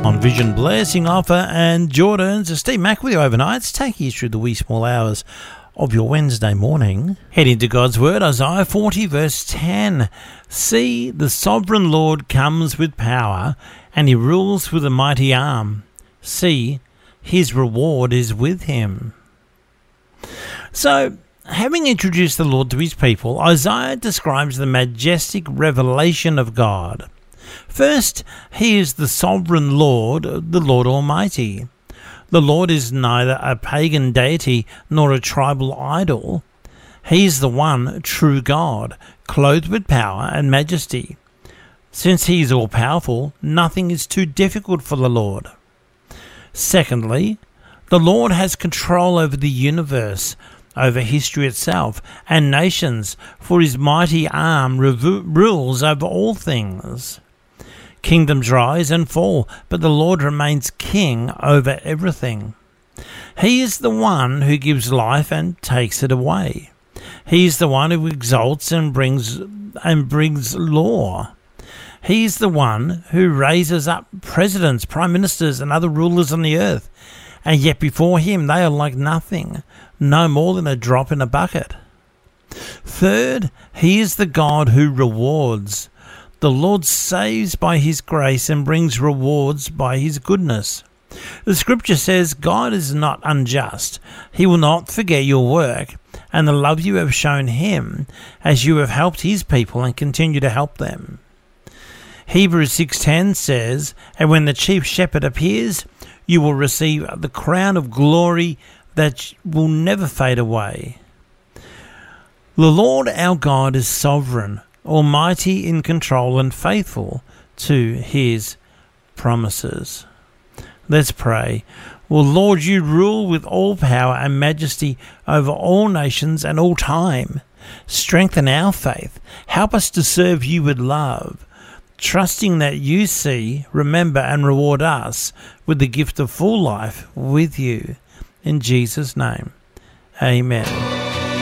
On Vision Blessing Offer and Jordan's Steve Mack with you overnight, taking you through the wee small hours of your Wednesday morning. Heading to God's Word, Isaiah 40 verse 10. See, the sovereign Lord comes with power, and he rules with a mighty arm. See, his reward is with him. So, having introduced the Lord to his people, Isaiah describes the majestic revelation of God. First, he is the sovereign Lord, the Lord Almighty. The Lord is neither a pagan deity nor a tribal idol. He is the one true God, clothed with power and majesty. Since he is all-powerful, nothing is too difficult for the Lord. Secondly, the Lord has control over the universe, over history itself, and nations, for his mighty arm rules over all things. Kingdoms rise and fall, but the Lord remains king over everything. He is the one who gives life and takes it away. He is the one who exalts and brings law. He is the one who raises up presidents, prime ministers, and other rulers on the earth, and yet before him they are like nothing, no more than a drop in a bucket. Third, he is the God who rewards. The Lord saves by his grace and brings rewards by his goodness. The scripture says God is not unjust. He will not forget your work and the love you have shown him as you have helped his people and continue to help them. Hebrews 6:10 says, and when the chief shepherd appears, you will receive the crown of glory that will never fade away. The Lord our God is sovereign, almighty, in control, and faithful to his promises. Let's pray. Well, Lord, you rule with all power and majesty over all nations and all time. Strengthen our faith. Help us to serve you with love, trusting that you see, remember, and reward us with the gift of full life with you. In Jesus' name, amen.